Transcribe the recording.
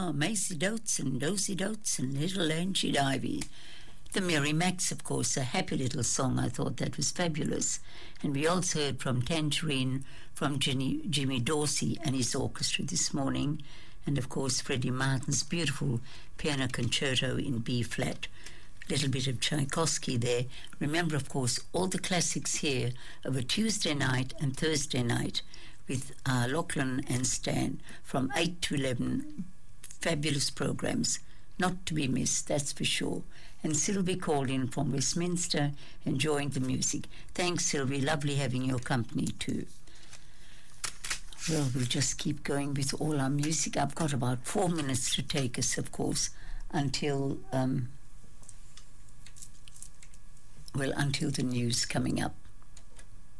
Macy Dotes and Dosey Dotes and Little Angie Divey. The Merry Macs, of course, a happy little song. I thought that was fabulous. And we also heard from Tangerine, from Jimmy Dorsey and his orchestra this morning. And, of course, Freddie Martin's beautiful piano concerto in B-flat. A little bit of Tchaikovsky there. Remember, of course, all the classics here over Tuesday night and Thursday night with Lachlan and Stan from 8 to 11. Fabulous programs, not to be missed, that's for sure. And Sylvie called in from Westminster, enjoying the music. Thanks, Sylvie. Lovely having your company too. Well, we'll just keep going with all our music. I've got about 4 minutes to take us, of course, until the news coming up.